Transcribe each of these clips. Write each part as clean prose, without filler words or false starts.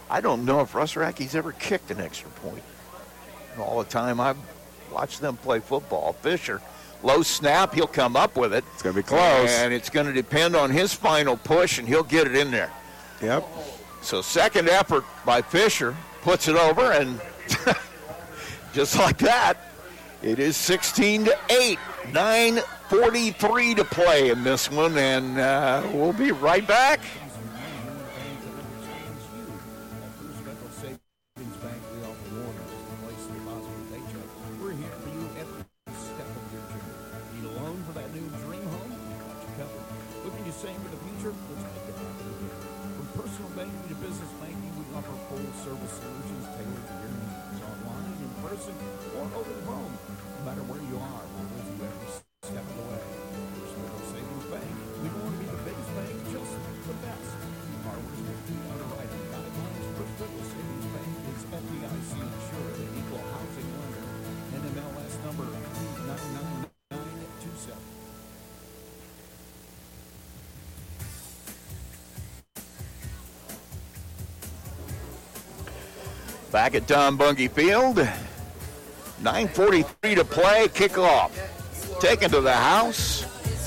I don't know if Russ Rackey's ever kicked an extra point. All the time I've watched them play football. Fisher, low snap, he'll come up with it. It's going to be close. And it's going to depend on his final push, and he'll get it in there. Yep. So second effort by Fisher puts it over, and just like that, it is 16-8. 9:43 to play in this one, and we'll be right back. Back at Don Bungie Field, 9:43 to play, kickoff. Taken to the house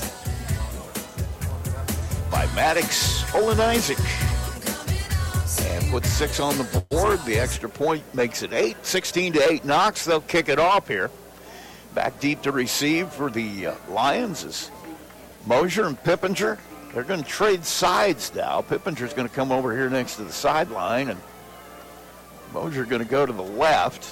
by Maddox Olenizik. And puts 6 on the board. The extra point makes it 8. 16-8 Knox. They'll kick it off here. Back deep to receive for the Lions is Mosier and Pippinger. They're going to trade sides now. Pippinger's going to come over here next to the sideline, and Mosier going to go to the left.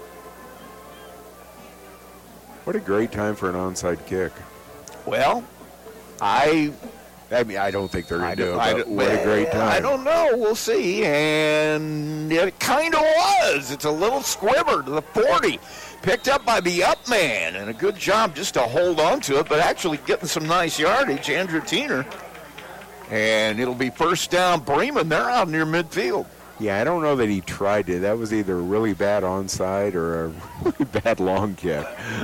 What a great time for an onside kick. Well, I mean, I don't think they're going to do it, but what a great time. I don't know. We'll see. And it kind of was. It's a little squibber to the 40. Picked up by the up man, and a good job just to hold on to it, but actually getting some nice yardage, Andrew Tiener. And it'll be first down Bremen. They're out near midfield. Yeah, I don't know that he tried to. That was either a really bad onside or a really bad long kick.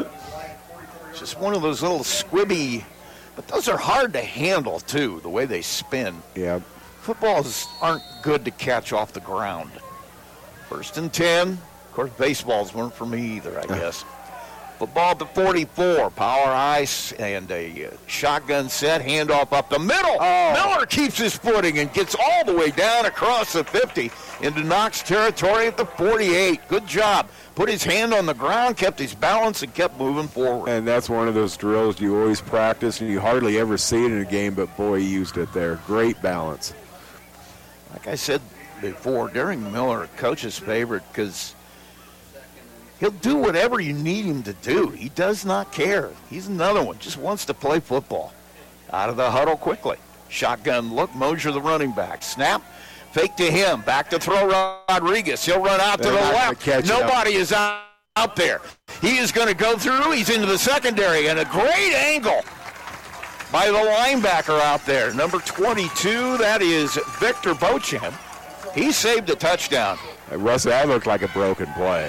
Just one of those little squibby, but those are hard to handle, too, the way they spin. Yeah. Footballs aren't good to catch off the ground. First and 10. Of course, baseballs weren't for me either, I guess. Football at the 44. Power ice and a shotgun set. Handoff up the middle. Miller keeps his footing and gets all the way down across the 50 into Knox territory at the 48. Good job. Put his hand on the ground, kept his balance, and kept moving forward. And that's one of those drills you always practice, and you hardly ever see it in a game, but boy, he used it there. Great balance. Like I said before, Darren Miller, coach's favorite, because he'll do whatever you need him to do. He does not care. He's another one, just wants to play football. Out of the huddle quickly. Shotgun look, Mosier the running back. Snap, fake to him. Back to throw Rodriguez. He'll run out to the left. Nobody is out there. He is going to go through. He's into the secondary, and a great angle by the linebacker out there. Number 22, that is Victor Beauchamp. He saved a touchdown. Russ, that looked like a broken play.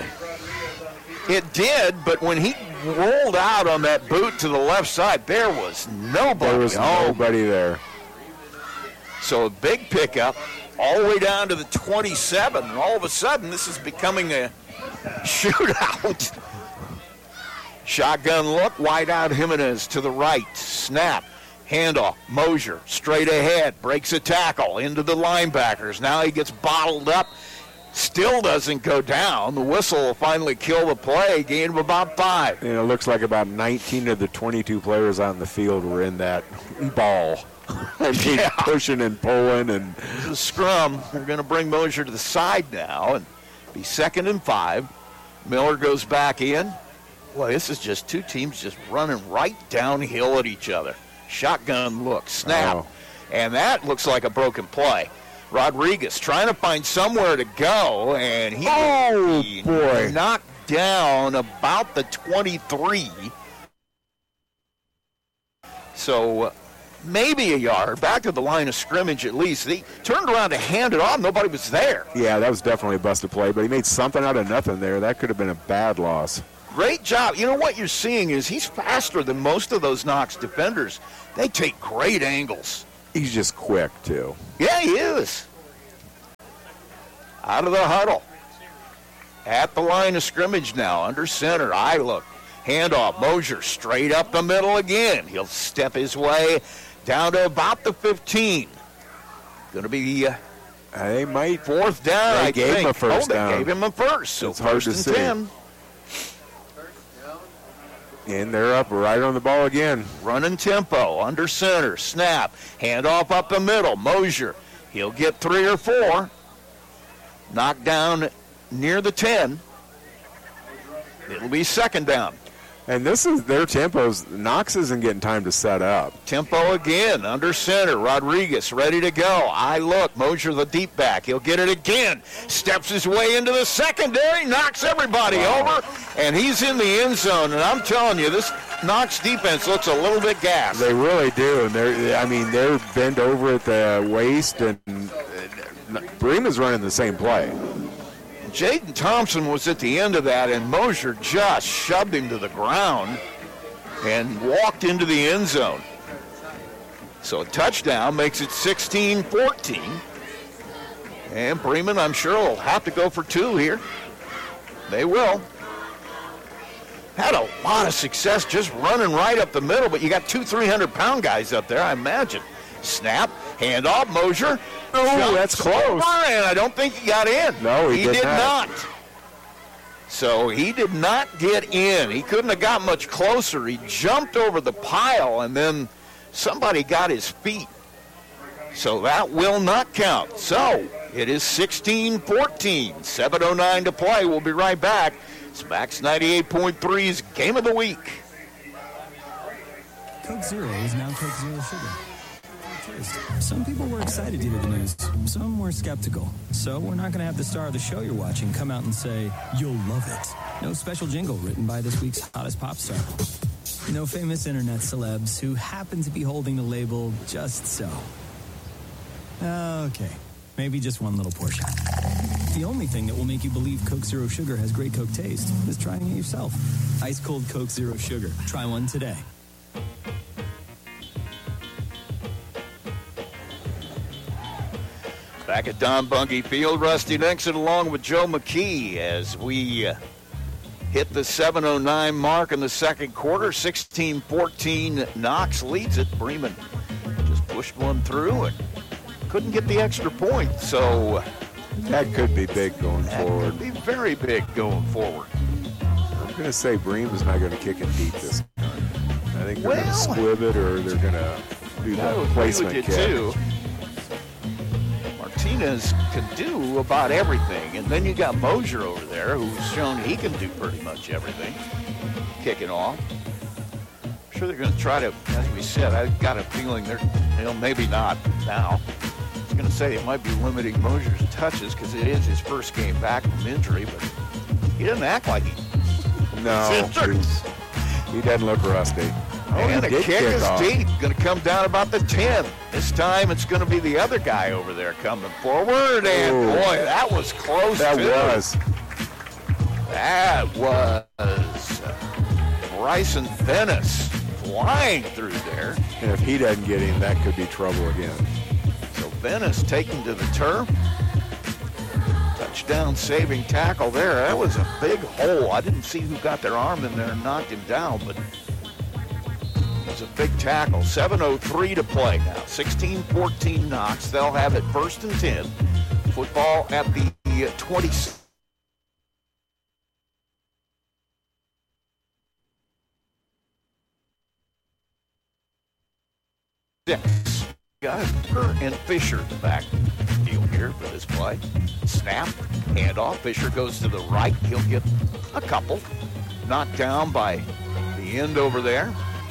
It did, but when he rolled out on that boot to the left side, there was nobody. There was nobody there. So a big pickup all the way down to the 27, and all of a sudden this is becoming a shootout. Shotgun look, wide out Jimenez to the right. Snap, handoff, Mosier straight ahead, breaks a tackle into the linebackers. Now he gets bottled up. Still doesn't go down. The whistle will finally kill the play. Gain of about 5. And it looks like about 19 of the 22 players on the field were in that ball. Pushing and pulling. And the scrum. They're going to bring Mosier to the side now and be 2nd and 5. Miller goes back in. Boy, this is just two teams just running right downhill at each other. Shotgun look, snap. And that looks like a broken play. Rodriguez trying to find somewhere to go, and he knocked down about the 23. So maybe a yard, back to the line of scrimmage at least. He turned around to hand it off. Nobody was there. Yeah, that was definitely a busted play, but he made something out of nothing there. That could have been a bad loss. Great job. You know what you're seeing is he's faster than most of those Knox defenders. They take great angles. He's just quick, too. Yeah, he is. out of the huddle. At the line of scrimmage now, under center. Look. Handoff. Mosier straight up the middle again. He'll step his way down to about the 15. Going to be they might. Fourth down, I gave think. him a first they down. gave him a first. So it's hard to see. 10. And they're up right on the ball again. Running tempo, under center, snap, handoff up the middle. Mosier, he'll get 3 or 4. Knocked down near the 10. It'll be second down. And this is their tempos. Knox isn't getting time to set up. Tempo again, under center. Rodriguez ready to go. Look, Mosier the deep back. He'll get it again. Steps his way into the secondary, knocks everybody over, and he's in the end zone. And I'm telling you, this Knox defense looks a little bit gassed. They really do. And they're bent over at the waist, and Bremen's running the same play. Jaden Thompson was at the end of that, and Mosier just shoved him to the ground and walked into the end zone. So a touchdown makes it 16-14. And Bremen, I'm sure, will have to go for 2 here. They will. Had a lot of success just running right up the middle, but you got 2 300-pound guys up there, I imagine. Snap, handoff, Mosier. Oh, that's close. And I don't think he got in. No, he did not. So he did not get in. He couldn't have got much closer. He jumped over the pile, and then somebody got his feet. So that will not count. So it is 16-14. 7:09 to play. We'll be right back. It's Max 98.3's Game of the Week. Coke Zero is now Coke Zero Sugar. Some people were excited to hear the news. Some were skeptical. So we're not going to have the star of the show you're watching come out and say, "You'll love it." No special jingle written by this week's hottest pop star. No famous internet celebs who happen to be holding the label just so. Okay, maybe just one little portion. The only thing that will make you believe Coke Zero Sugar has great Coke taste is trying it yourself. Ice cold Coke Zero Sugar. Try one today. Back at Don Bungie Field, Rusty Nixon along with Joe McKee as we hit the 7:09 mark in the second quarter. 16-14, Knox leads it. Bremen just pushed one through and couldn't get the extra point. So that could be big going forward. Could be very big going forward. I'm going to say Bremen's not going to kick it deep this time. I think they're going to squib it, or they're going to do that placement kick. Too. Martinez can do about everything, and then you got Mosier over there who's shown he can do pretty much everything. Kicking off. I'm sure they're going to try to, as we said, I've got a feeling they're, maybe not now. I was going to say it might be limiting Mosier's touches because it is his first game back from injury, but he doesn't act like he's injured. He doesn't look rusty. And the kick is deep. Going to come down about the 10. This time it's going to be the other guy over there coming forward. And, boy, that was close, That was Bryson Venice flying through there. And if he doesn't get him, that could be trouble again. So Venice taken to the turf. Touchdown saving tackle there. That was a big hole. I didn't see who got their arm in there and knocked him down, but it was a big tackle. 7:03 to play now. 16-14 Knox. They'll have it 1st and 10. Football at the 26. Got Hooker and Fisher in the back deal here for this play. Snap, handoff. Fisher goes to the right. He'll get a couple. Knocked down by the end over there.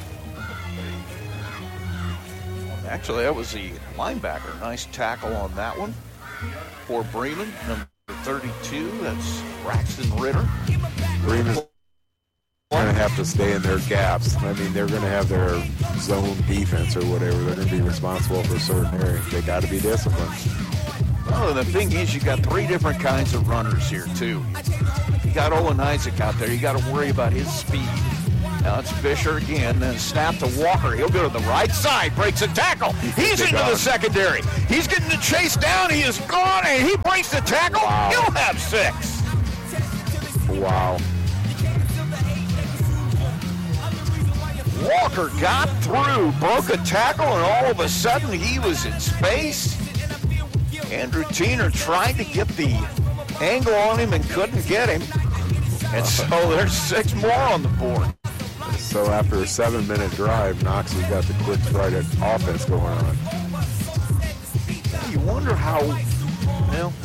Actually, that was the linebacker. Nice tackle on that one for Bremen. Number 32, that's Braxton Ritter. Bremen's going to have to stay in their gaps. I mean, they're going to have their zone defense or whatever. They're going to be responsible for certain areas. They got to be disciplined. Well, the thing is, you got 3 different kinds of runners here, too. You got Olin Isaac out there. You got to worry about his speed. Now it's Fisher again, then snap to Walker. He'll go to the right side, breaks a tackle. He's into the secondary. He's getting the chase down. He is gone, and he breaks the tackle. Wow. He'll have 6. Wow. Walker got through, broke a tackle, and all of a sudden he was in space. Andrew Tiener tried to get the angle on him and couldn't get him. And so there's 6 more on the board. So after a 7-minute drive, Knox has got the quick stride offense going on. You wonder how, well,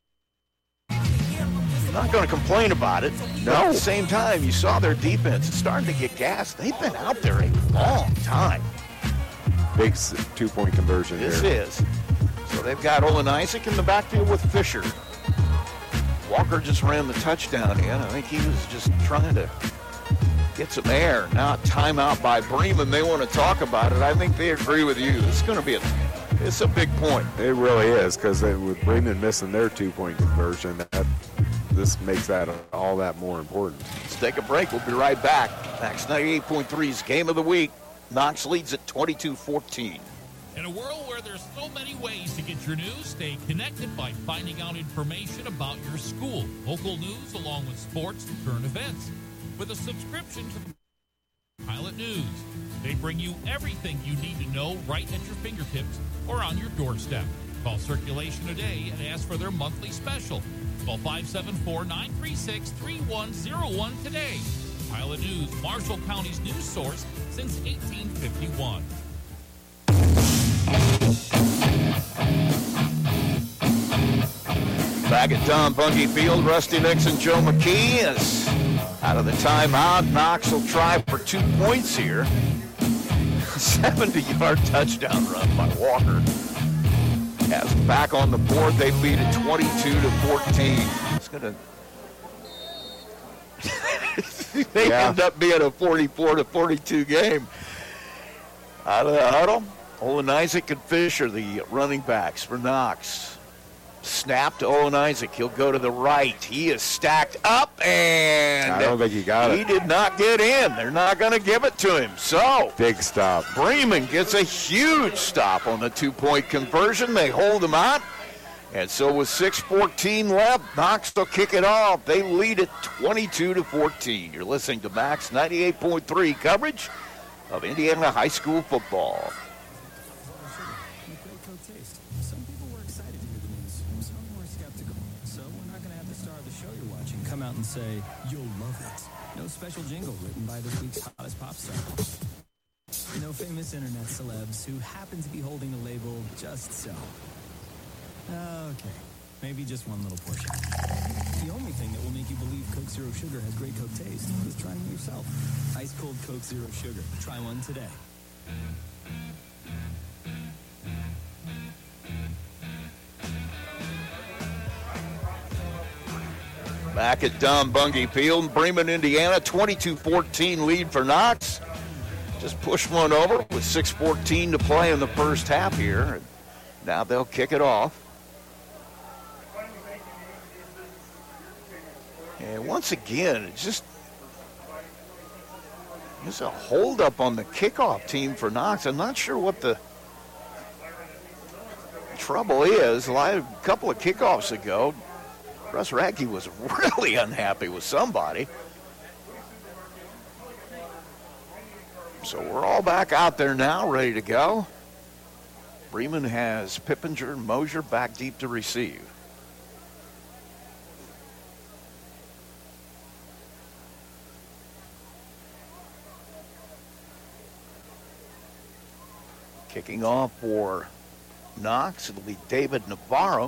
I'm not going to complain about it. No. But at the same time, you saw their defense. It's starting to get gassed. They've been out there a long time. Big 2-point conversion This here. is. So they've got Olin Isaac in the backfield with Fisher. Walker just ran the touchdown in. I think he was just trying to get some air. Now a timeout by Bremen. They want to talk about it. I think they agree with you. It's going to be it's a big point. It really is, because with Bremen missing their 2-point conversion, this makes that all that more important. Let's take a break. We'll be right back. Max 98.3's Game of the Week. Knox leads at 22-14. In a world where there's so many ways to get your news, stay connected by finding out information about your school, local news, along with sports and current events. With a subscription to the Pilot News, they bring you everything you need to know right at your fingertips or on your doorstep. Call Circulation today and ask for their monthly special. Call 574-936-3101 today. Pilot News, Marshall County's news source since 1851. Back at Tom Bungie Field, Rusty Nixon, Joe McKee is out of the timeout. Knox will try for 2 points here. 70-yard touchdown run by Walker. Has back on the board. They lead it 22-14. It's gonna. They end up being a 44-42 game. Out of the huddle, Olin Isaac and Fisher, the running backs for Knox. Snap to Olin Isaac. He'll go to the right. He is stacked up, and I don't think he got it. He did not get in. They're not going to give it to him. So Big stop. Bremen gets a huge stop on the 2-point conversion. They hold him out. And so with 6:14 left, Knox will kick it off. They lead it 22-14. You're listening to Max 98.3 coverage of Indiana high school football. Some people were excited to hear the news. Some were skeptical. So we're not going to have the star of the show you're watching come out and say, you'll love it. No special jingle written by this week's hottest pop star. No famous internet celebs who happen to be holding the label just so. Okay, maybe just one little portion. The only thing that will make you believe Coke Zero Sugar has great Coke taste is trying it yourself. Ice cold Coke Zero Sugar. Try one today. Back at Don Bungie Field, Bremen, Indiana, 22-14 lead for Knox. Just push one over with 6:14 to play in the first half here. Now they'll kick it off. And once again, it's a holdup on the kickoff team for Knox. I'm not sure what the trouble is. A couple of kickoffs ago, Russ Radke was really unhappy with somebody. So we're all back out there now, ready to go. Bremen has Pippinger and Mosier back deep to receive. Kicking off for Knox, it'll be David Navarro.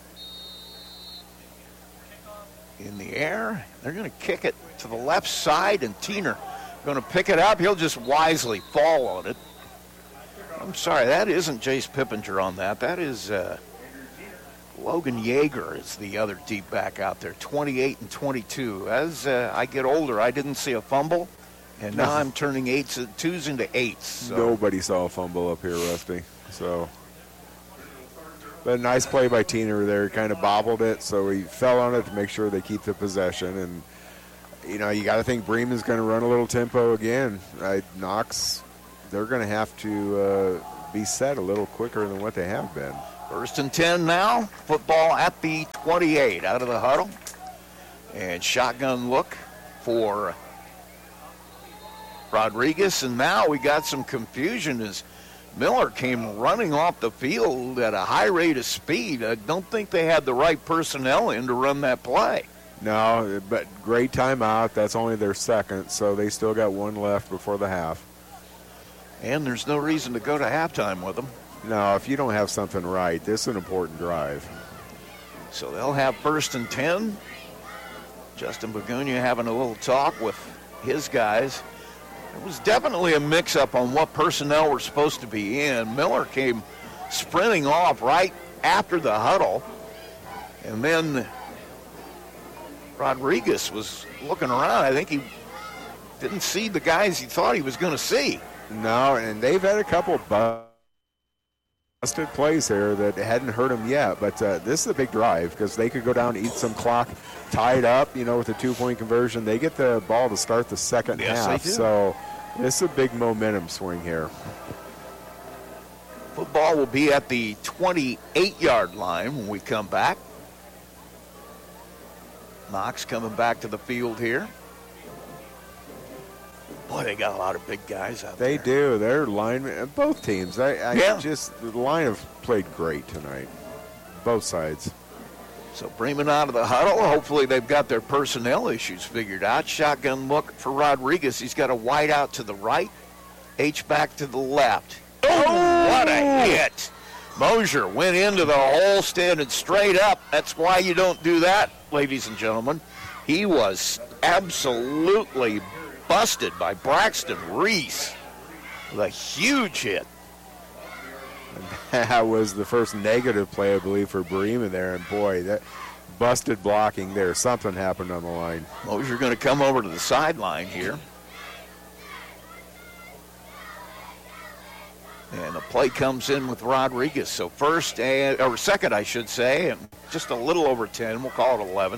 In the air, they're going to kick it to the left side, and Tiener going to pick it up. He'll just wisely fall on it. I'm sorry, that isn't Jace Pippinger on that. That is Logan Yeager is the other deep back out there, 28 and 22. As I get older, I didn't see a fumble, and now I'm turning 2s into 8s. So. Nobody saw a fumble up here, Rusty. So, but a nice play by Tiener there. Kind of bobbled it, so he fell on it to make sure they keep the possession. And You got to think Bremen's going to run a little tempo again. Knox, they're going to have to be set a little quicker than what they have been. 1st and 10 now. Football at the 28, out of the huddle. And shotgun look for Rodriguez. And now we got some confusion as Miller came running off the field at a high rate of speed. I don't think they had the right personnel in to run that play. No, but great timeout. That's only their second, so they still got one left before the half. And there's no reason to go to halftime with them. No, if you don't have something right, this is an important drive. So they'll have 1st and 10. Justin Begunia having a little talk with his guys. It was definitely a mix-up on what personnel were supposed to be in. Miller came sprinting off right after the huddle. And then Rodriguez was looking around. I think he didn't see the guys he thought he was going to see. No, and they've had a couple busted plays there that hadn't hurt them yet. But this is a big drive because they could go down and eat some clock, tied up, with a 2-point conversion. They get the ball to start the second half. They do. So this is a big momentum swing here. Football will be at the 28-yard line when we come back. Knox coming back to the field here. Boy, they got a lot of big guys out there. They do. They're linemen, both teams. The line have played great tonight, both sides. So Bremen out of the huddle. Hopefully they've got their personnel issues figured out. Shotgun look for Rodriguez. He's got a wide out to the right, H-back to the left. Oh, what a hit. Mosier went into the hole, standing straight up. That's why you don't do that, ladies and gentlemen. He was absolutely busted by Braxton Reese with a huge hit. That was the first negative play, I believe, for Bremen there. And, boy, that busted blocking there. Something happened on the line. Mosier going to come over to the sideline here. And the play comes in with Rodriguez. So second, I should say, and just a little over 10. We'll call it 11.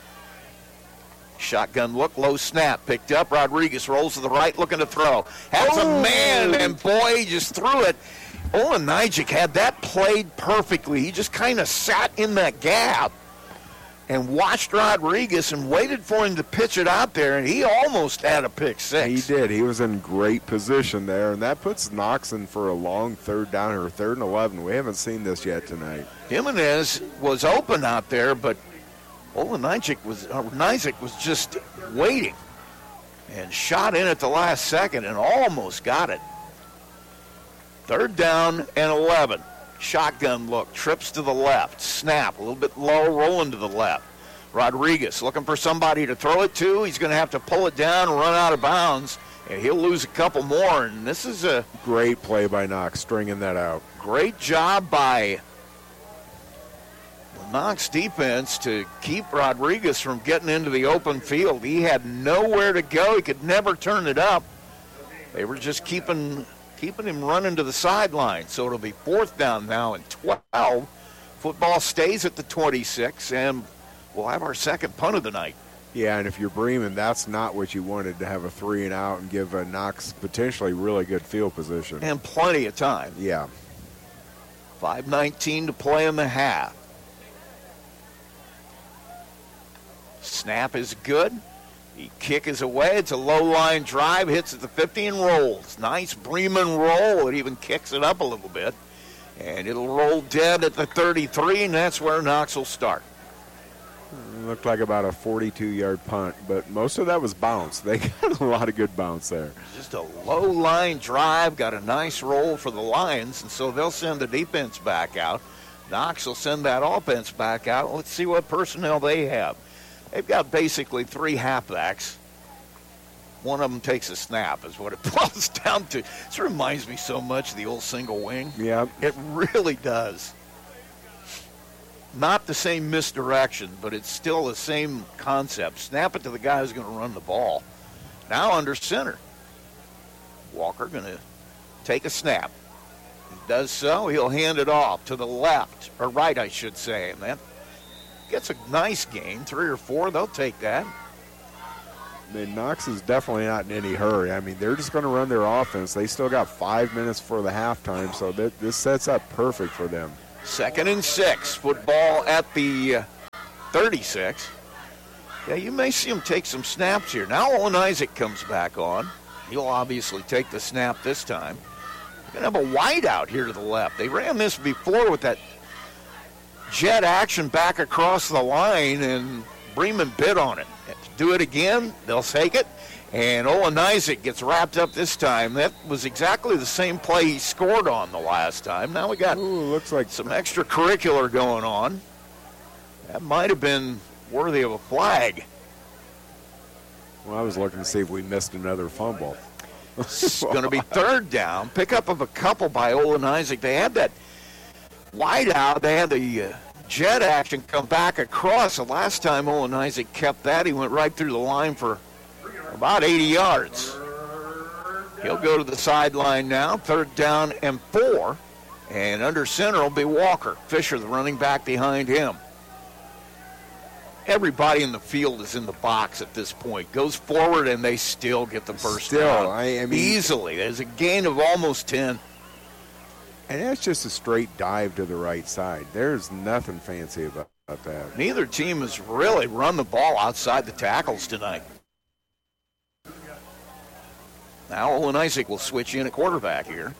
Shotgun look, low snap, picked up. Rodriguez rolls to the right, looking to throw. Has a man, and boy, he just threw it. Olenijic had that played perfectly. He just kind of sat in that gap and watched Rodriguez and waited for him to pitch it out there, and he almost had a pick six. He did. He was in great position there, and that puts Knox in for a long third down or 3rd and 11. We haven't seen this yet tonight. Jimenez was open out there, but Olenijic was just waiting and shot in at the last second and almost got it. 3rd down and 11. Shotgun look, trips to the left, snap, a little bit low, rolling to the left. Rodriguez looking for somebody to throw it to. He's going to have to pull it down and run out of bounds, and he'll lose a couple more. And this is a great play by Knox, stringing that out. Great job by the Knox defense to keep Rodriguez from getting into the open field. He had nowhere to go. He could never turn it up. They were just keeping him running to the sideline. So it'll be 4th down now and 12. Football stays at the 26, and we'll have our second punt of the night. Yeah, and if you're Bremen, that's not what you wanted, to have a 3 and out and give Knox potentially really good field position. And plenty of time. Yeah. 5:19 to play in the half. Snap is good. The kick is away. It's a low-line drive. Hits at the 50 and rolls. Nice Bremen roll. It even kicks it up a little bit. And it'll roll dead at the 33, and that's where Knox will start. It looked like about a 42-yard punt, but most of that was bounce. They got a lot of good bounce there. Just a low-line drive. Got a nice roll for the Lions, and so they'll send the defense back out. Knox will send that offense back out. Let's see what personnel they have. They've got basically 3 halfbacks. One of them takes a snap is what it boils down to. This reminds me so much of the old single wing. Yeah. It really does. Not the same misdirection, but it's still the same concept. Snap it to the guy who's going to run the ball. Now under center. Walker going to take a snap. He does so. He'll hand it off to the left, or right, I should say. And that gets a nice gain, 3 or 4. They'll take that. Knox is definitely not in any hurry. I mean, they're just going to run their offense. They still got 5 minutes for the halftime, so this sets up perfect for them. 2nd and 6. Football at the 36. Yeah, you may see him take some snaps here. Now Olin Isaac comes back on. He'll obviously take the snap this time. We're going to have a wide out here to the left. They ran this before with that jet action back across the line, and Bremen bid on it. Do it again, they'll take it. And Olin Isaac gets wrapped up this time. That was exactly the same play he scored on the last time. Now we got looks like some extracurricular going on. That might have been worthy of a flag. Well, I was looking to see if we missed another fumble. It's going to be 3rd down. Pickup of a couple by Olin Isaac. They had that wide out. They had the jet action come back across. The last time Olin Isaac kept that, he went right through the line for about 80 yards. He'll go to the sideline now. 3rd down and 4. And under center will be Walker. Fisher, the running back behind him. Everybody in the field is in the box at this point. Goes forward, and they still get the first down. I mean, easily. There's a gain of almost 10. And that's just a straight dive to the right side. There's nothing fancy about that. Neither team has really run the ball outside the tackles tonight. Now Olin Isaac will switch in at quarterback here.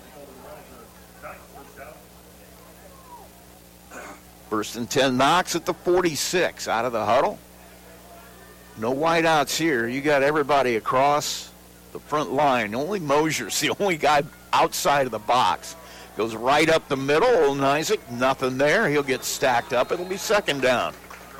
First and 10, Knox at the 46, out of the huddle. No wideouts here. You got everybody across the front line. Only Mosier's the only guy outside of the box. Goes right up the middle. Olin Isaac, nothing there. He'll get stacked up. It'll be 2nd down.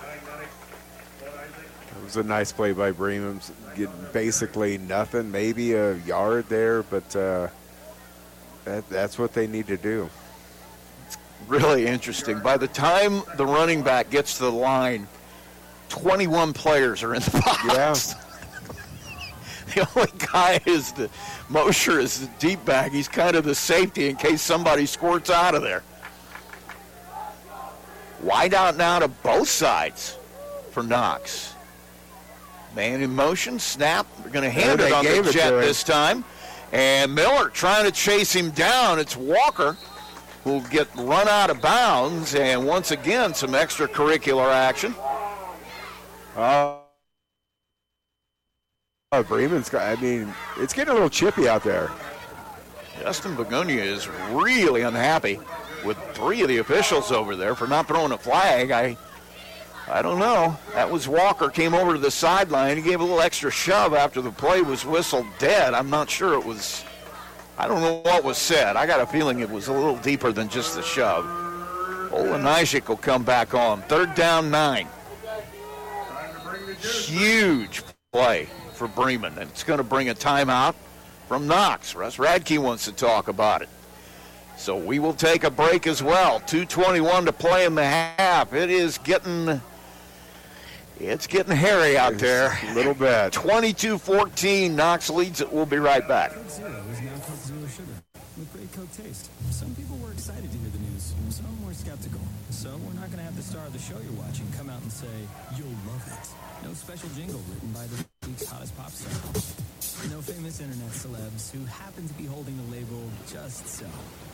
It was a nice play by Bremen. Getting basically nothing, maybe a yard there, but that's what they need to do. Really interesting. By the time the running back gets to the line, 21 players are in the box. Yeah. The only guy is Mosher is the deep back. He's kind of the safety in case somebody squirts out of there. Wide out now to both sides for Knox. Man in motion, snap. They're going to hand it on the jet this time. And Miller trying to chase him down. It's Walker who'll get run out of bounds. And once again, some extracurricular action. Bremen's got, I mean, it's getting a little chippy out there. Justin Begonia is really unhappy with 3 of the officials over there for not throwing a flag. I don't know. That was Walker, came over to the sideline. He gave a little extra shove after the play was whistled dead. I'm not sure it was, I don't know what was said. I got a feeling it was a little deeper than just the shove. Olin Isaac will come back on. 3rd down, 9. Huge play for Bremen, and it's going to bring a timeout from Knox. Russ Radke wants to talk about it. So we will take a break as well. 2:21 to play in the half. It's getting hairy out there. A little bit. 22-14, Knox leads it. We'll be right back. Coke Zero is now Coke Zero Sugar with great Coke taste. Some people were excited to hear the news. Some were skeptical. So we're not going to have the star of the show you're watching come out and say, you'll love it. No special jingle written by the week's hottest pop star. No famous internet celebs who happen to be holding the label just so.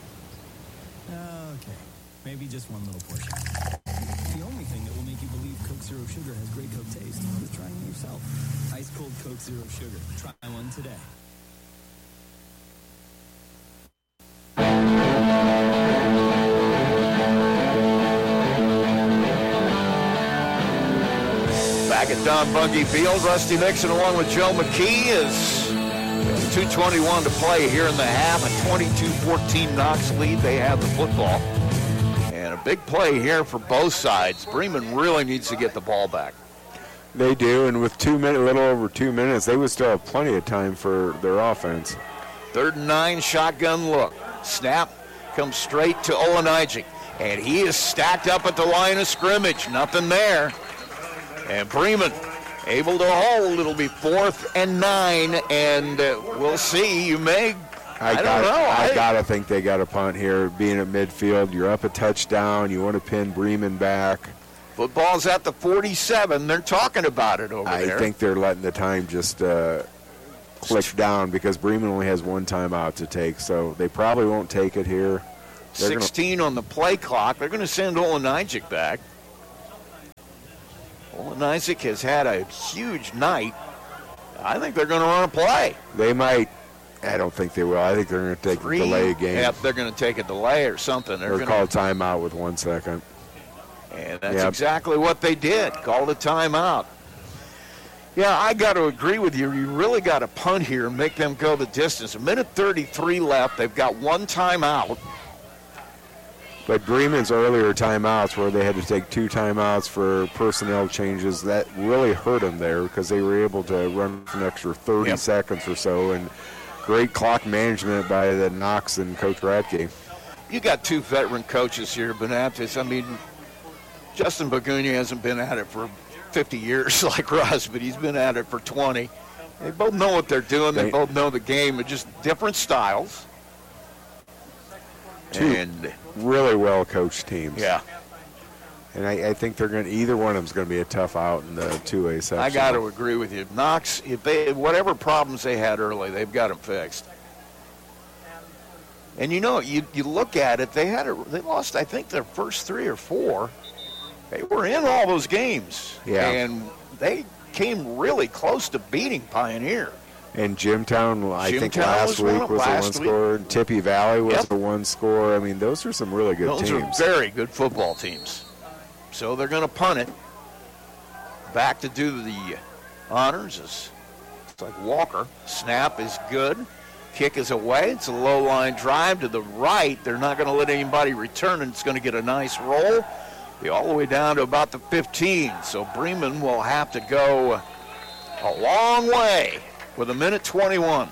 Okay, maybe just one little portion. The only thing that will make you believe Coke Zero Sugar has great Coke taste is trying it yourself. Ice cold Coke Zero Sugar. Try one today. Back at Don Bungie Field, Rusty Nixon along with Joe McKee is 2:21 to play here in the half. A 22-14 Knox lead. They have the football. And a big play here for both sides. Bremen really needs to get the ball back. They do, and with 2 minutes, a little over 2 minutes, they would still have plenty of time for their offense. 3rd and 9, shotgun look. Snap comes straight to Olin Isaac. And he is stacked up at the line of scrimmage. Nothing there. And Bremen able to hold. It'll be 4th and 9, and we'll see. You may, I don't know. I got to think they got a punt here. Being at midfield, you're up a touchdown. You want to pin Bremen back. Football's at the 47. They're talking about it over there. I think they're letting the time just click down because Bremen only has one timeout to take, so they probably won't take it here. 16 on the play clock. They're going to send Olenizik back. Olenizik has had a huge night. I think they're going to run a play. They might. I don't think they will. I think they're going to take a delay game. Yep, they're going to take a delay or something. They're going to call timeout with 1 second. And that's exactly what they did. Called a timeout. Yeah, I got to agree with you. You really got to punt here and make them go the distance. 1:33 left. They've got one timeout. But Bremen's earlier timeouts where they had to take 2 timeouts for personnel changes, that really hurt them there because they were able to run for an extra 30 seconds or so. And great clock management by the Knox and Coach Radke. You got 2 veteran coaches here, Benavides. I mean, Justin Bagunia hasn't been at it for 50 years like Russ, but he's been at it for 20. They both know what they're doing. They both know the game. It's just different styles. And really well-coached teams. Yeah. And I think they're going to, either one of them is going to be a tough out in the 2A section. I got to agree with you. Knox, if they, whatever problems they had early, they've got them fixed. And you know, you look at it, they lost, I think, their first 3 or 4. They were in all those games. Yeah. And they came really close to beating Pioneer. And Jimtown, I think last was week was the one score. Tippy Valley was the one score. I mean, those are some really good teams. Those are very good football teams. So they're going to punt it. Back to do the honors is like Walker. Snap is good. Kick is away. It's a low-line drive to the right. They're not going to let anybody return, and it's going to get a nice roll. All the way down to about the 15. So Bremen will have to go a long way with 1:21.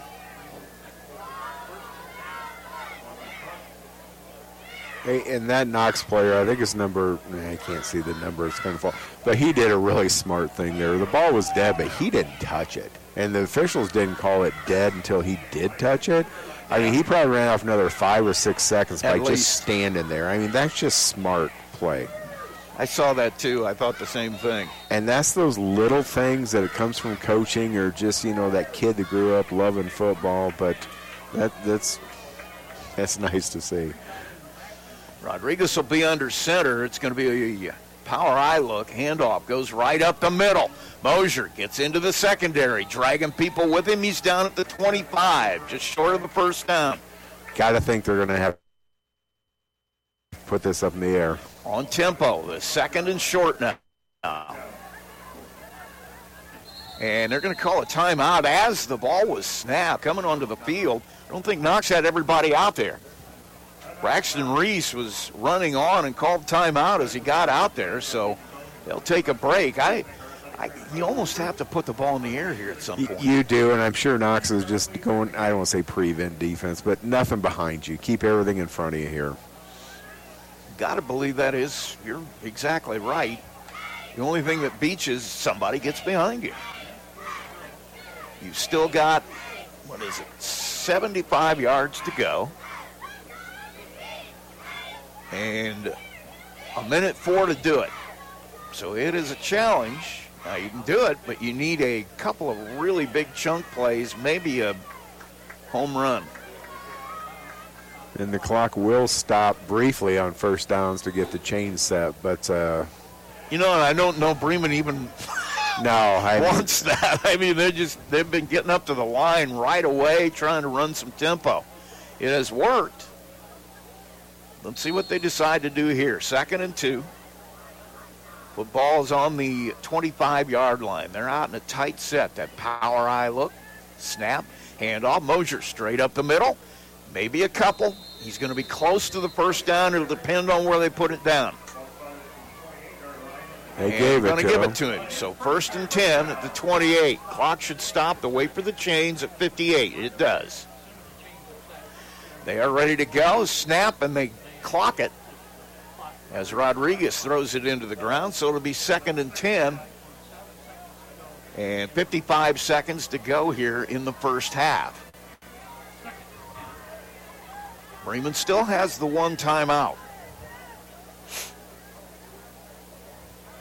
Hey, and that Knox player, I think his number, I can't see the number, it's going to fall. But he did a really smart thing there. The ball was dead, but he didn't touch it. And the officials didn't call it dead until he did touch it. I mean, he probably ran off another 5 or 6 seconds by just standing there. I mean, that's just smart play. I saw that too. I thought the same thing. And that's those little things that it comes from coaching or just, you know, that kid that grew up loving football. But that's nice to see. Rodriguez will be under center. It's going to be a power eye look. Handoff goes right up the middle. Mosier gets into the secondary, dragging people with him. He's down at the 25, just short of the first down. Got to think they're going to have to put this up in the air. On tempo, the second and short now. And they're going to call a timeout as the ball was snapped coming onto the field. I don't think Knox had everybody out there. Braxton Reese was running on and called timeout as he got out there, so they'll take a break. You almost have to put the ball in the air here at some point. You do, and I'm sure Knox is just going, I don't want to say prevent defense, but nothing behind you. Keep everything in front of you here. Got to believe that is, you're exactly right. The only thing that beats is somebody gets behind you. You've still got, 75 yards to go. And 1:04 to do it. So it is a challenge. Now you can do it, but you need a couple of really big chunk plays, maybe a home run. And the clock will stop briefly on first downs to get the chain set, but I don't know Bremen even wants that. I mean, they've been getting up to the line right away, trying to run some tempo. It has worked. Let's see what they decide to do here. 2nd and 2. Football is on the 25-yard line. They're out in a tight set. That power eye look. Snap. Handoff. Mosier straight up the middle. Maybe a couple. He's going to be close to the first down. It'll depend on where they put it down. They gave it to him. Give it to him. So 1st and 10 at the 28. Clock should stop. They'll wait for the chains at 58. It does. They are ready to go. Snap, and they clock it as Rodriguez throws it into the ground. So it'll be 2nd and 10. And 55 seconds to go here in the first half. Bremen still has the one timeout.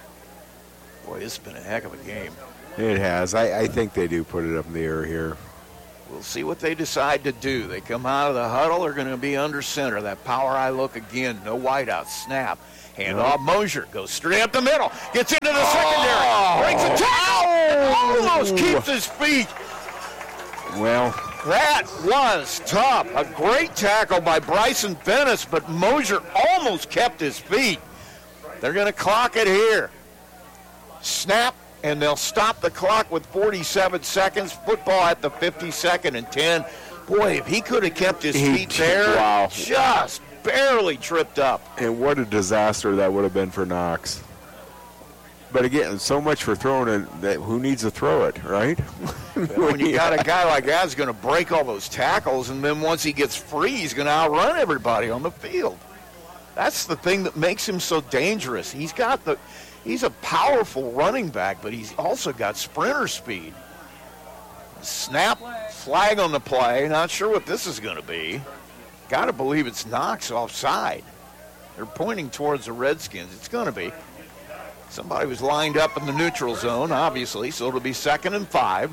Boy, it's been a heck of a game. It has. I think they do put it up in the air here. We'll see what they decide to do. They come out of the huddle. They're going to be under center. That power eye look again. No wideout. Snap. Handoff. Mosier goes straight up the middle. Gets into the secondary. Breaks a tackle. Almost keeps his feet. Well, that was tough. A great tackle by Bryson Venice, but Mosier almost kept his feet. They're going to clock it here. Snap, and they'll stop the clock with 47 seconds. Football at the 52nd and 10. Boy, if he could have kept his feet there, wow. Just barely tripped up. And what a disaster that would have been for Knox. But again, so much for throwing it. That who needs to throw it, right? When you got a guy like that who's going to break all those tackles, and then once he gets free, he's going to outrun everybody on the field. That's the thing that makes him so dangerous. He's a powerful running back, but he's also got sprinter speed. Snap, flag on the play. Not sure what this is going to be. Got to believe it's Knox offside. They're pointing towards the Redskins. It's going to be. Somebody was lined up in the neutral zone, obviously, so it'll be 2nd and 5.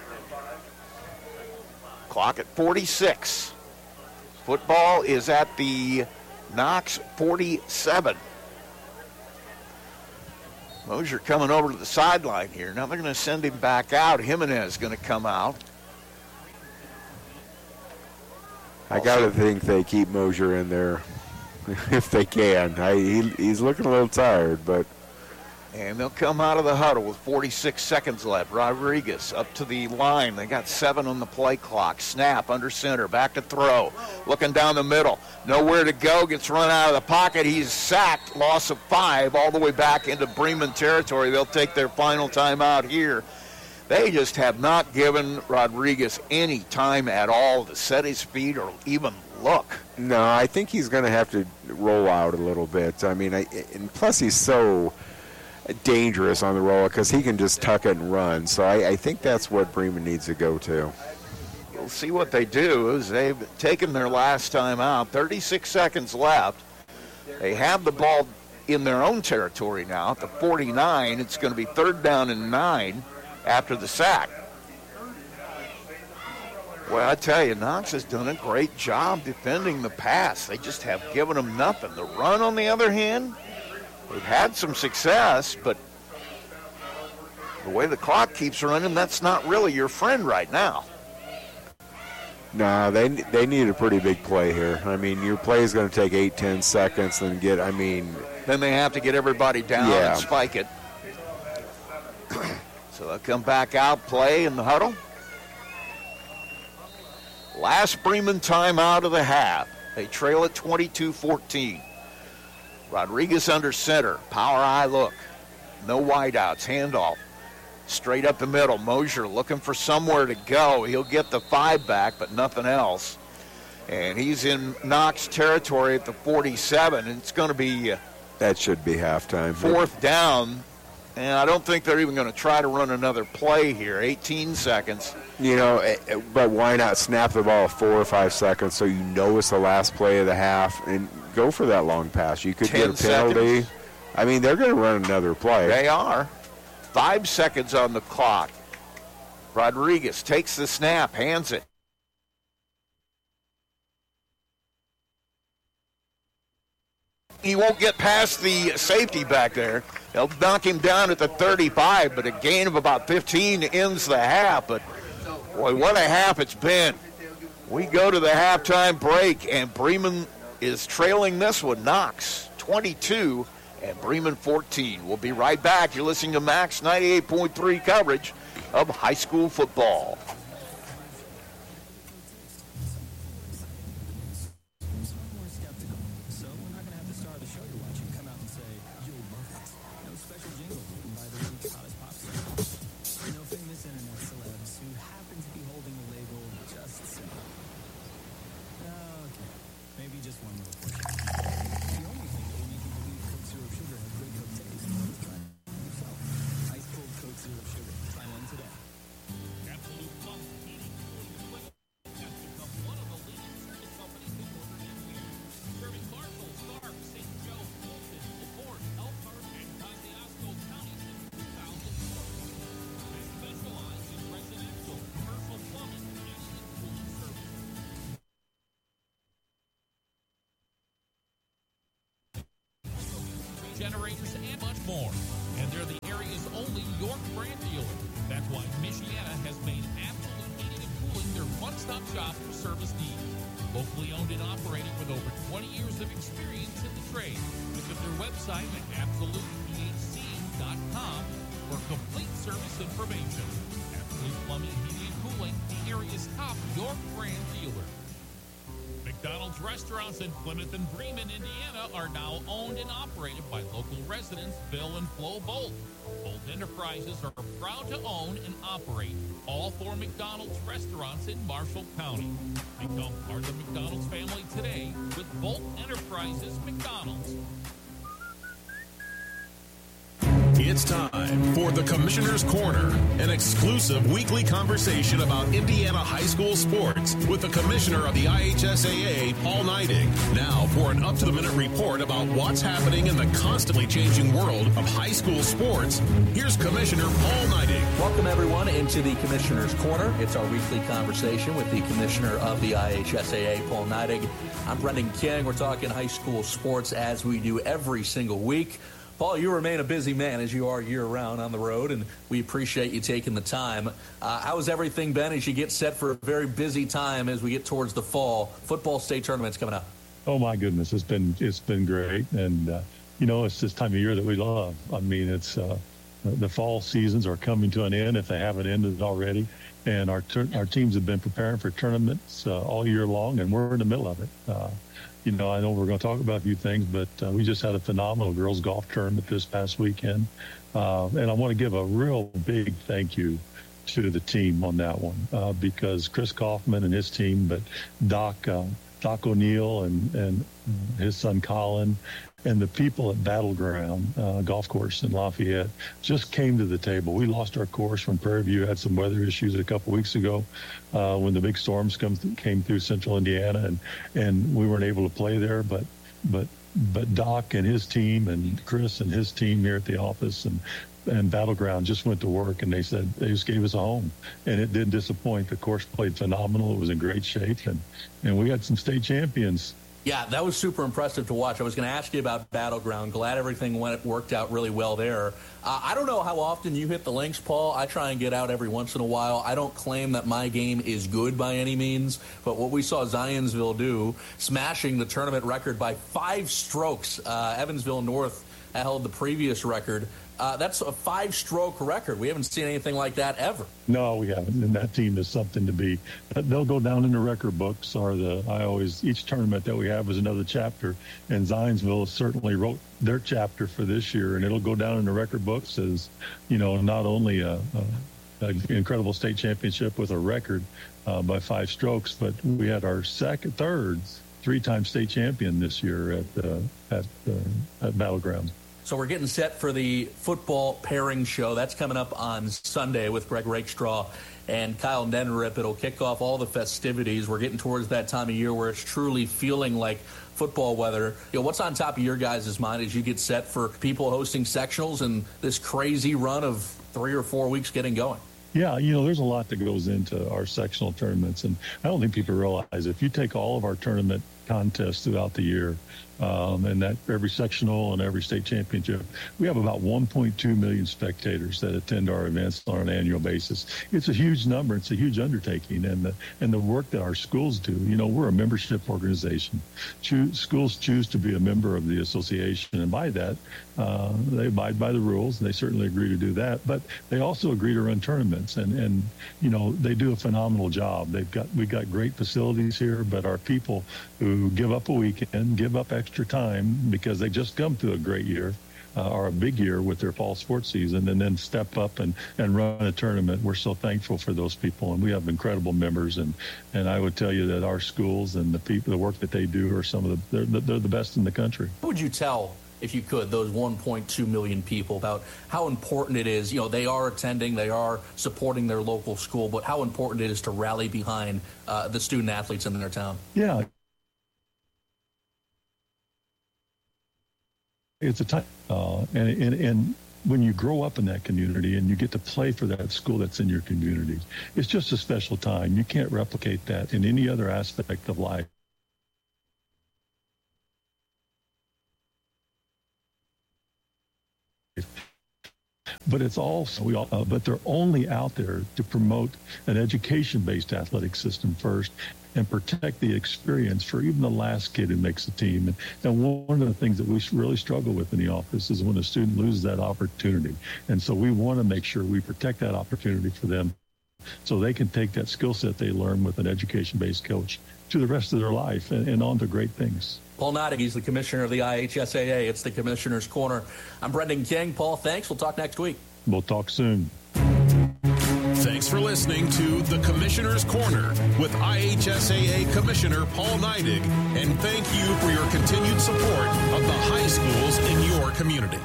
Clock at 46. Football is at the Knox 47. Mosier coming over to the sideline here. Now they're going to send him back out. Jimenez going to come out. I got to think they keep Mosier in there if they can. He's looking a little tired, but... And they'll come out of the huddle with 46 seconds left. Rodriguez up to the line. They got 7 on the play clock. Snap under center. Back to throw. Looking down the middle. Nowhere to go. Gets run out of the pocket. He's sacked. Loss of 5 all the way back into Bremen territory. They'll take their final timeout here. They just have not given Rodriguez any time at all to set his feet or even look. No, I think he's going to have to roll out a little bit. I mean, and plus he's so dangerous on the roll because he can just tuck it and run. So I think that's what Bremen needs to go to. We'll see what they do as they've taken their last time out. 36 seconds left. They have the ball in their own territory now at the 49. It's going to be 3rd down and 9 after the sack. Well, I tell you, Knox has done a great job defending the pass. They just have given them nothing. The run, on the other hand, they've had some success, but the way the clock keeps running, that's not really your friend right now. No, they need a pretty big play here. I mean, your play is going to take 8-10 seconds and Then they have to get everybody down and spike it. So they'll come back out, play in the huddle. Last Bremen timeout of the half. They trail at 22-14. Rodriguez under center. Power eye look. No wideouts. Handoff. Straight up the middle. Mosier looking for somewhere to go. He'll get the 5 back, but nothing else. And he's in Knox territory at the 47. And it's going to be... that should be halftime. 4th down. And I don't think they're even going to try to run another play here. 18 seconds. You know, but why not snap the ball 4 or 5 seconds so you know it's the last play of the half and go for that long pass. You could get a penalty. Seconds. I mean, they're going to run another play. They are. 5 seconds on the clock. Rodriguez takes the snap, hands it. He won't get past the safety back there. They'll knock him down at the 35, but a gain of about 15 ends the half. But, boy, what a half it's been. We go to the halftime break, and Bremen is trailing this one. Knox 22 and Bremen 14. We'll be right back. You're listening to Max 98.3 coverage of high school football. more. And they're the area's only York brand dealer. That's why Michiana has made Absolute Heating and Cooling their one-stop shop for service needs. Locally owned and operated with over 20 years of experience in the trade. Visit their website at absolutethc.com for complete service information. Absolute Plumbing, Heating, and Cooling, the area's top York brand dealer. McDonald's restaurants in Plymouth and Bremen, Indiana are now owned and operated by local residents Bill and Flo Bolt. Bolt Enterprises are proud to own and operate all 4 McDonald's restaurants in Marshall County. Become part of the McDonald's family today with Bolt Enterprises McDonald's. It's time for the Commissioner's Corner, an exclusive weekly conversation about Indiana high school sports with the Commissioner of the IHSAA, Paul Neidig. Now for an up-to-the-minute report about what's happening in the constantly changing world of high school sports, here's Commissioner Paul Neidig. Welcome, everyone, into the Commissioner's Corner. It's our weekly conversation with the Commissioner of the IHSAA, Paul Neidig. I'm Brendan King. We're talking high school sports as we do every single week. Paul, you remain a busy man as you are year-round on the road, and we appreciate you taking the time. How has everything been as you get set for a very busy time as we get towards the fall? Football state tournament's coming up. Oh, my goodness. It's been great. And, it's this time of year that we love. I mean, it's the fall seasons are coming to an end if they haven't ended already. And our teams have been preparing for tournaments all year long, and we're in the middle of it. I know we're going to talk about a few things, but we just had a phenomenal girls golf tournament this past weekend. And I want to give a real big thank you to the team on that one because Chris Kaufman and his team, but Doc O'Neill and his son Colin, and the people at Battleground Golf Course in Lafayette just came to the table. We lost our course when Prairie View had some weather issues a couple weeks ago when the big storms came through central Indiana, and we weren't able to play there. But Doc and his team and Chris and his team here at the office and Battleground just went to work, and they said they just gave us a home, and it didn't disappoint. The course played phenomenal. It was in great shape, and we had some state champions. Yeah, that was super impressive to watch. I was going to ask you about Battleground. Glad everything worked out really well there. I don't know how often you hit the links, Paul. I try and get out every once in a while. I don't claim that my game is good by any means, but what we saw Zionsville do, smashing the tournament record by 5 strokes. Evansville North held the previous record. That's a 5-stroke record. We haven't seen anything like that ever. No, we haven't. And that team is something to be. They'll go down in the record books. Each tournament that we have is another chapter. And Zionsville certainly wrote their chapter for this year, and it'll go down in the record books as, not only an incredible state championship with a record by 5 strokes, but we had our third 3-time state champion this year at Battleground. So we're getting set for the football pairing show. That's coming up on Sunday with Greg Rakestraw and Kyle Nenrip. It'll kick off all the festivities. We're getting towards that time of year where it's truly feeling like football weather. What's on top of your guys' mind as you get set for people hosting sectionals and this crazy run of 3 or 4 weeks getting going? Yeah, there's a lot that goes into our sectional tournaments, and I don't think people realize if you take all of our tournament contests throughout the year, and that every sectional and every state championship, we have about 1.2 million spectators that attend our events on an annual basis. It's a huge number. It's a huge undertaking, and the work that our schools do. We're a membership organization. Schools choose to be a member of the association, and by that, they abide by the rules, and they certainly agree to do that. But they also agree to run tournaments, and they do a phenomenal job. We got great facilities here, but our people who give up a weekend, give up extra time because they just come through a great year or a big year with their fall sports season, and then step up and run a tournament. We're so thankful for those people, and we have incredible members. And I would tell you that our schools and the work that they do are they're the best in the country. What would you tell, if you could, those 1.2 million people about how important it is? They are attending, they are supporting their local school, but how important it is to rally behind the student athletes in their town? Yeah. It's a time, and when you grow up in that community and you get to play for that school that's in your community, it's just a special time. You can't replicate that in any other aspect of life. But it's also, but they're only out there to promote an education-based athletic system first and protect the experience for even the last kid who makes the team. And one of the things that we really struggle with in the office is when a student loses that opportunity. And so we want to make sure we protect that opportunity for them so they can take that skill set they learn with an education-based coach to the rest of their life and on to great things. Paul Neidig, he's the commissioner of the IHSAA. It's the Commissioner's Corner. I'm Brendan King. Paul, thanks. We'll talk next week. We'll talk soon. Thanks for listening to the Commissioner's Corner with IHSAA Commissioner Paul Neidig. And thank you for your continued support of the high schools in your community.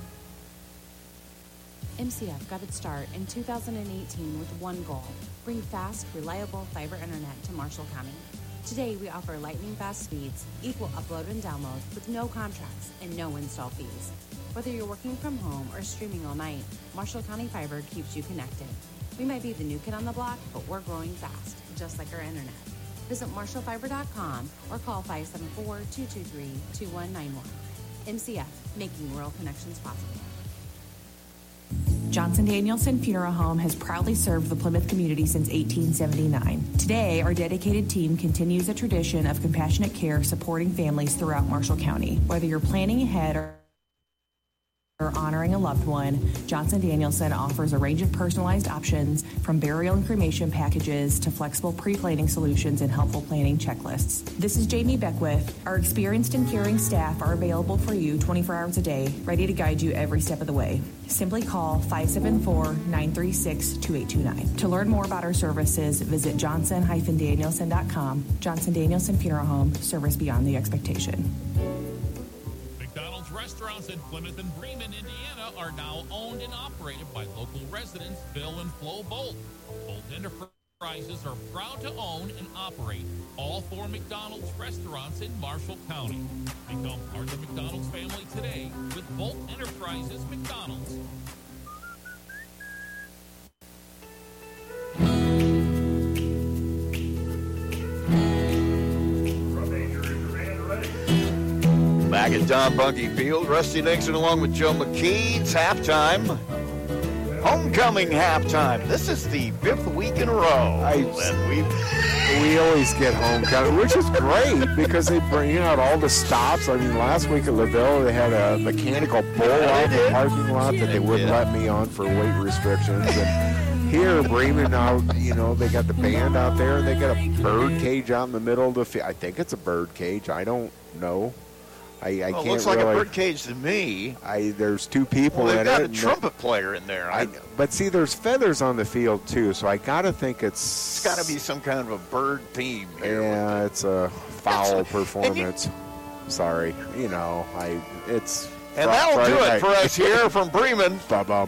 MCF got its start in 2018 with one goal: bring fast, reliable fiber internet to Marshall County. Today, we offer lightning-fast speeds, equal upload and download with no contracts and no install fees. Whether you're working from home or streaming all night, Marshall County Fiber keeps you connected. We might be the new kid on the block, but we're growing fast, just like our internet. Visit marshallfiber.com or call 574-223-2191. MCF, making rural connections possible. Johnson Danielson Funeral Home has proudly served the Plymouth community since 1879. Today, our dedicated team continues a tradition of compassionate care supporting families throughout Marshall County. Whether you're planning ahead or honoring a loved one, Johnson Danielson offers a range of personalized options from burial and cremation packages to flexible pre-planning solutions and helpful planning checklists. This is Jamie Beckwith. Our experienced and caring staff are available for you 24 hours a day, ready to guide you every step of the way. Simply call 574-936-2829. To learn more about our services, visit johnson-danielson.com. Johnson Danielson Funeral Home, service beyond the expectation. McDonald's restaurants in Plymouth and Bremen, Indiana are now owned and operated by local residents Bill and Flo Bolt. Bolt Enterprises are proud to own and operate all 4 McDonald's restaurants in Marshall County. Become part of the McDonald's family today with Bolt Enterprises McDonald's. Back at Don Bungie Field, Rusty Nixon along with Joe McKee. It's halftime. Homecoming halftime. This is the 5th week in a row. We always get homecoming, which is great because they bring out all the stops. I mean, last week at LaVille, they had a mechanical bull out in the parking lot that they wouldn't let me on for weight restrictions. And here, Bremen, now, they got the band out there. They got a bird cage out in the middle of the field. I think it's a bird cage. I don't know. I can't looks like a bird cage to me. There's 2 people in it. They've got a trumpet player in there. But see, there's feathers on the field, too, so I got to think it's got to be some kind of a bird theme. Yeah, it's a foul performance. Sorry. It's... And that'll do it for us here from Bremen.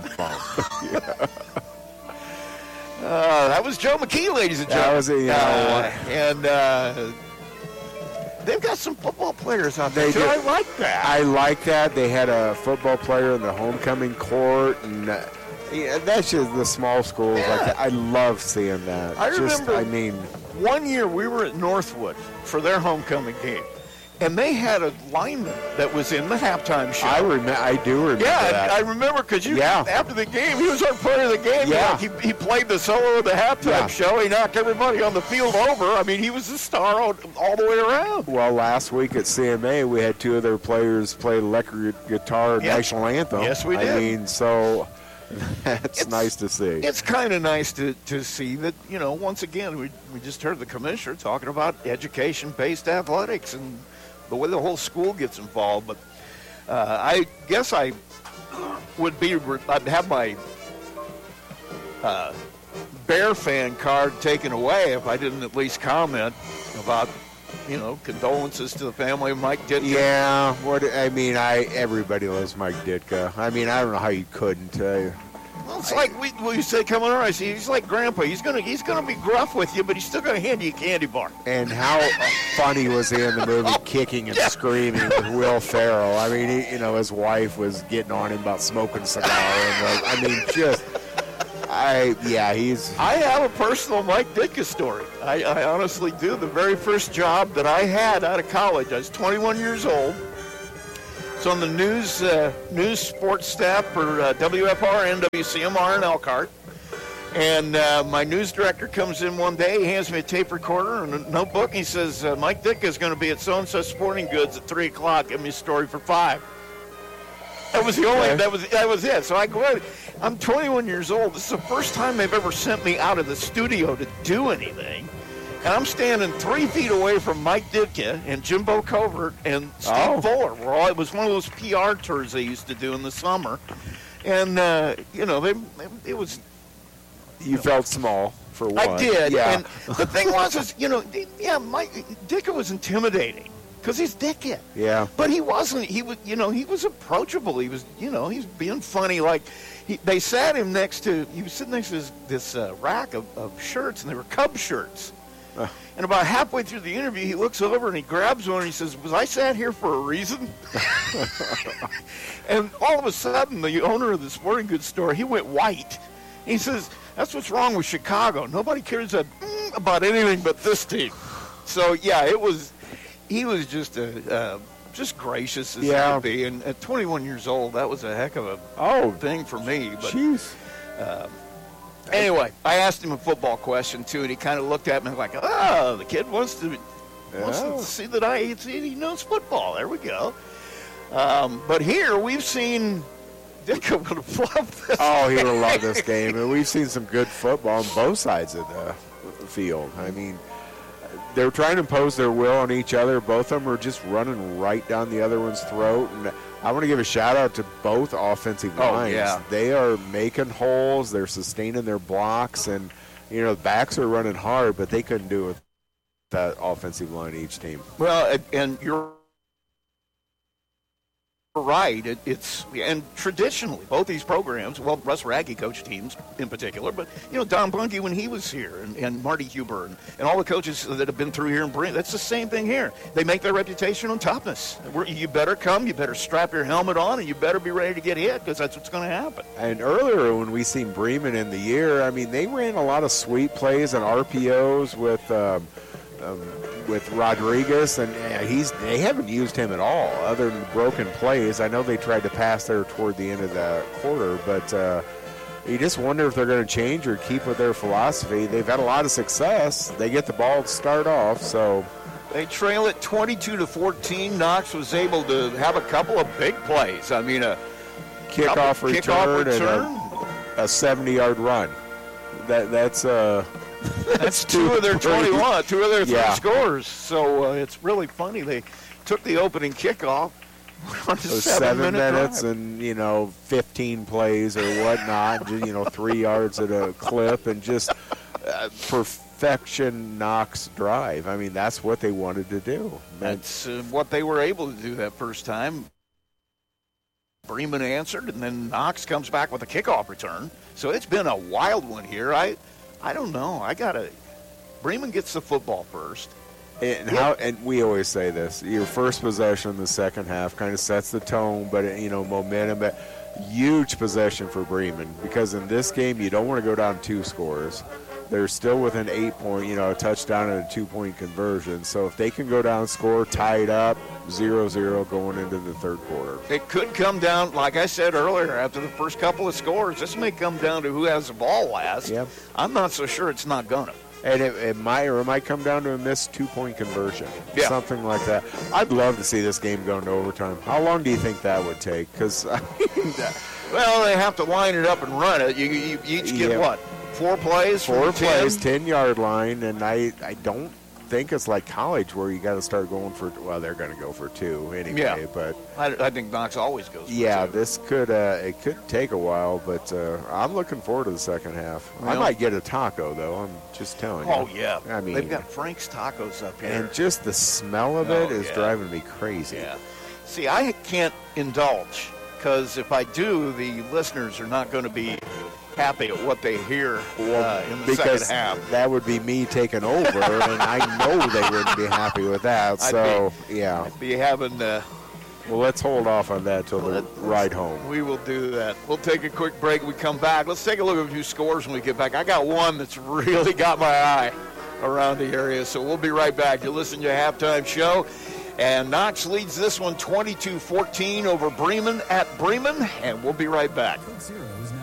That was Joe McKee, ladies and gentlemen. That was they've got some football players out there, too. I like that. I like that. They had a football player in the homecoming court, and that's just the small schools. Yeah. I love seeing that. I remember one year we were at Northwood for their homecoming game, and they had a lineman that was in the halftime show. I do remember that. I remember because after the game, he was our player of the game. Yeah. He played the solo of the halftime show. He knocked everybody on the field over. I mean, he was a star all the way around. Well, last week at CMA, we had 2 of their players play electric guitar national anthem. Yes, we did. I mean, so that's nice to see. It's kind of nice to see that, once again, we just heard the commissioner talking about education-based athletics and the way the whole school gets involved. But I guess I'd have my Bear fan card taken away if I didn't at least comment about, condolences to the family of Mike Ditka. Yeah, everybody loves Mike Ditka. I mean, I don't know how you couldn't. Well, it's like we say coming around. He's like Grandpa. He's gonna be gruff with you, but he's still gonna hand you a candy bar. And how funny was he in the movie, kicking and screaming with Will Ferrell? I mean, his wife was getting on him about smoking a cigar, and I have a personal Mike Ditka story. I honestly do. The very first job that I had out of college, I was 21 years old, So on the news sports staff for WFR and WCMR in Elkhart. And my news director comes in one day, he hands me a tape recorder and a notebook. He says, Mike Ditka is going to be at so-and-so Sporting Goods at 3 o'clock. Give me a story for 5. That was the only, that was it. So I go ahead. I'm 21 years old. This is the first time they've ever sent me out of the studio to do anything. And I'm standing 3 feet away from Mike Ditka and Jimbo Covert and Steve Fuller. It was one of those PR tours they used to do in the summer. And, it was... You felt small, for one. I did. Yeah. And the thing was, Mike Ditka was intimidating because he's Ditka. Yeah. But he wasn't. He was approachable. He was, he was being funny. Like, they sat him next to, he was sitting next to this rack of shirts, and they were Cub shirts. And about halfway through the interview, he looks over and he grabs one and he says, "Was I sat here for a reason?" And all of a sudden, the owner of the sporting goods store, he went white. He says, "That's what's wrong with Chicago. Nobody cares about anything but this team." So, yeah, he was just just gracious as he could be. And at 21 years old, that was a heck of a thing for me. But, jeez. Anyway, I asked him a football question, too, and he kind of looked at me like, the kid wants to see that he knows football. There we go. But here we've seen... Ditka would have loved this he would have loved this game. And we've seen some good football on both sides of the field. I mean, they're trying to impose their will on each other. Both of them are just running right down the other one's throat. And I want to give a shout-out to both offensive lines. Yeah. They are making holes. They're sustaining their blocks. And, the backs are running hard, but they couldn't do it with that offensive line each team. Well, and you're right. And traditionally, both these programs, well, Russ Ragge coached teams in particular, but, Don Bungie when he was here, and Marty Huber, and all the coaches that have been through here in Bremen, that's the same thing here. They make their reputation on toughness. You better come, you better strap your helmet on, and you better be ready to get hit, because that's what's going to happen. And earlier when we seen Bremen in the year, I mean, they ran a lot of sweep plays and RPOs with Rodriguez, and they haven't used him at all other than broken plays. I know they tried to pass there toward the end of the quarter, but you just wonder if they're going to change or keep with their philosophy. They've had a lot of success. They get the ball to start off, so... They trail it 22-14. Knox was able to have a couple of big plays. I mean, a kickoff return and a 70-yard run. That's That's two of their 21, two of their 3 scores. So it's really funny. They took the opening kickoff on a 7 minutes drive. And, 15 plays or whatnot, 3 yards at a clip, and just perfection Knox drive. I mean, that's what they wanted to do. That's what they were able to do that first time. Bremen answered, and then Knox comes back with a kickoff return. So it's been a wild one here. I don't know. Bremen gets the football first. And we always say this: your first possession in the second half kind of sets the tone, but momentum. But huge possession for Bremen, because in this game you don't want to go down 2 scores. They're still within 8 point, a touchdown and a 2-point conversion. So if they can go down, score, tie it up, 0-0 going into the third quarter. It could come down, like I said earlier, after the first couple of scores. This may come down to who has the ball last. Yep. I'm not so sure it's not going to. And it might come down to a missed 2-point conversion, something like that. I'd love to see this game go into overtime. How long do you think that would take? Because well, they have to line it up and run it. You each get what? 4 plays? 4 plays, 10-yard line, and I don't think it's like college where you got to start going for. Well, they're going to go for 2 anyway. Yeah. But I think Knox always goes. For 2. This could take a while, but I'm looking forward to the second half. Well, I might get a taco though. I'm just telling you. Oh yeah. I mean, they've got Frank's Tacos up here, and just the smell of it is driving me crazy. Yeah. See, I can't indulge because if I do, the listeners are not going to be happy at what they hear in the second half. That would be me taking over, and I know they wouldn't be happy with that. I'd be having. Well, let's hold off on that till the ride home. We will do that. We'll take a quick break. We come back. Let's take a look at a few scores when we get back. I got one that's really got my eye around the area, so we'll be right back. You're listening to Halftime Show. And Knox leads this one 22-14 over Bremen at Bremen, and we'll be right back. Coke Zero is